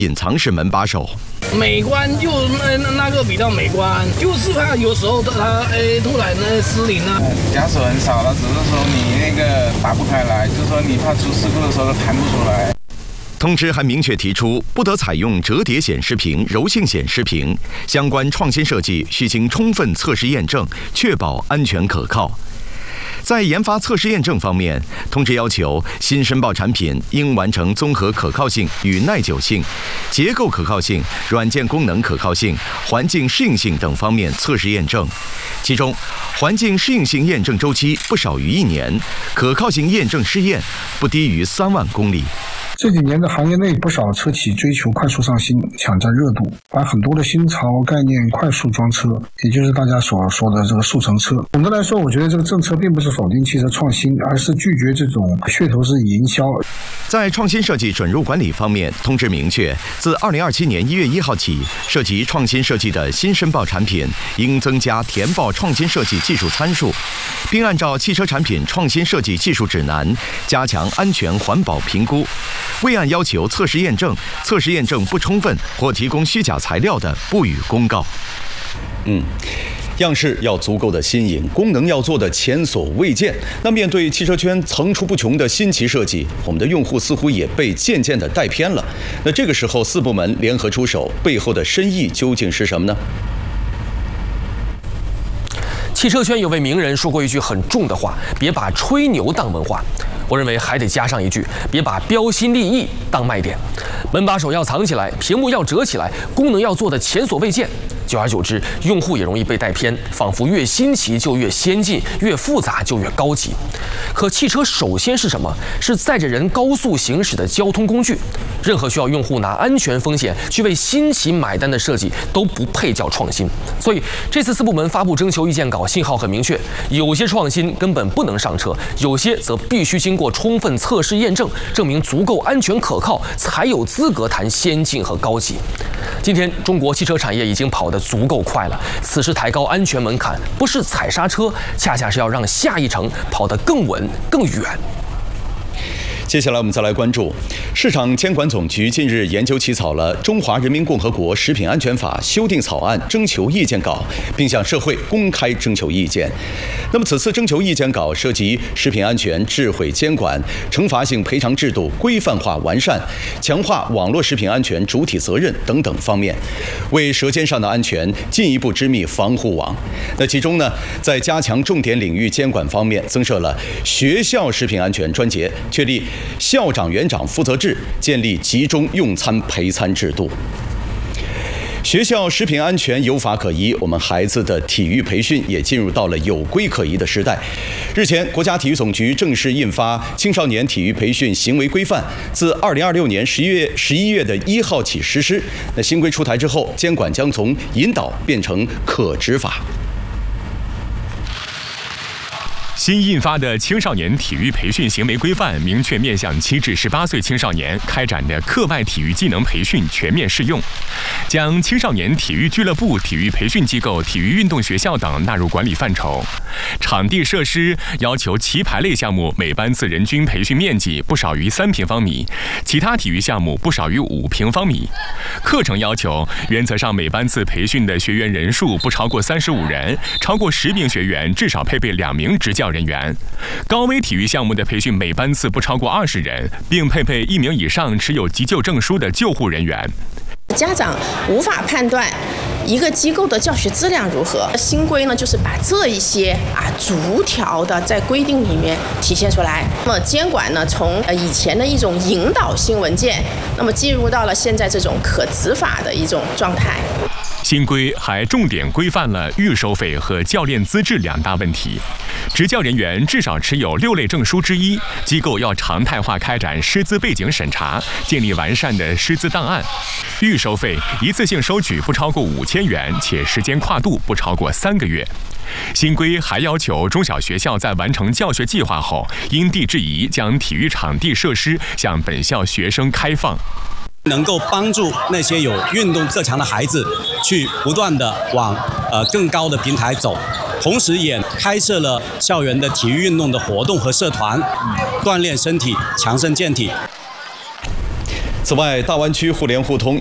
隐藏式门把手。 美观就那个比较美观，就是怕有时候它突然失灵啊。 夹手很少了，只是说你那个打不开来，就是说你怕出事故的时候弹不出来。 通知还明确提出，不得采用折叠显示屏、柔性显示屏，相关创新设计需经充分测试验证，确保安全可靠。在研发测试验证方面，通知要求新申报产品应完成综合可靠性与耐久性、结构可靠性、软件功能可靠性、环境适应性等方面测试验证。其中，环境适应性验证周期不少于1年，可靠性验证试验不低于3万公里。 这几年的行业内不少车企追求快速上新，抢占热度，把很多的新潮概念快速装车，也就是大家所说的这个速成车。总的来说，我觉得这个政策并不是否定汽车创新，而是拒绝这种噱头式营销。 在创新设计准入管理方面，通知明确，自2027年1月1号起，涉及创新设计的新申报产品应增加填报创新设计技术参数，并按照汽车产品创新设计技术指南加强安全环保评估。未按要求测试验证不充分或提供虚假材料的，不予公告。样式要足够的新颖，功能要做的前所未见。那面对汽车圈层出不穷的新奇设计，我们的用户似乎也被渐渐的带偏了。那这个时候4部门联合出手，背后的深意究竟是什么呢？ 汽车圈有位名人说过一句很重的话：别把吹牛当文化。我认为还得加上一句：别把标新立异当卖点。门把手要藏起来，屏幕要折起来，功能要做的前所未见。久而久之，用户也容易被带偏，仿佛越新奇就越先进，越复杂就越高级。可汽车首先是什么？是载着人高速行驶的交通工具。任何需要用户拿安全风险去为新奇买单的设计，都不配叫创新。所以这次4部门发布征求意见稿，信号很明确：有些创新根本不能上车，有些则必须经过充分测试验证，证明足够安全可靠，才有资格谈先进和高级。今天中国汽车产业已经跑得足够快了，此时抬高安全门槛，不是踩刹车，恰恰是要让下一程跑得更稳更远。 接下来我们再来关注，市场监管总局近日研究起草了《中华人民共和国食品安全法》修订草案征求意见稿，并向社会公开征求意见。那么此次征求意见稿涉及食品安全智慧监管、惩罚性赔偿制度规范化完善、强化网络食品安全主体责任等等方面，为舌尖上的安全进一步织密防护网。那其中呢，在加强重点领域监管方面，增设了学校食品安全专节，确立校长、园长负责制，建立集中用餐陪餐制度。学校食品安全有法可依，我们孩子的体育培训也进入到了有规可依的时代。日前，国家体育总局正式印发《青少年体育培训行为规范》，自2026年11月的1号起实施。那新规出台之后，监管将从引导变成可执法。 新印发的青少年体育培训行为规范明确面向7至18岁青少年开展的课外体育技能培训全面适用，将青少年体育俱乐部、体育培训机构、体育运动学校等纳入管理范畴。场地设施要求棋牌类项目每班次人均培训面积不少于3平方米，其他体育项目不少于5平方米。课程要求原则上每班次培训的学员人数不超过35人，超过10名学员至少配备2名执教人员。高危体育项目的培训每班次不超过20人，并配备1名以上持有急救证书的救护人员。 家长无法判断一个机构的教学质量如何，新规呢就是把这一些逐条的在规定里面体现出来。那么监管呢从以前的一种引导性文件，那么进入到了现在这种可执法的一种状态。 新规还重点规范了预收费和教练资质2大问题。执教人员至少持有6类证书之一，机构要常态化开展师资背景审查，建立完善的师资档案。预收费一次性收取不超过5000元，且时间跨度不超过3个月。新规还要求中小学校在完成教学计划后，因地制宜将体育场地设施向本校学生开放。 能够帮助那些有运动特长的孩子去不断的往更高的平台走，同时也开设了校园的体育运动的活动和社团，锻炼身体，强身健体。 此外，大湾区互联互通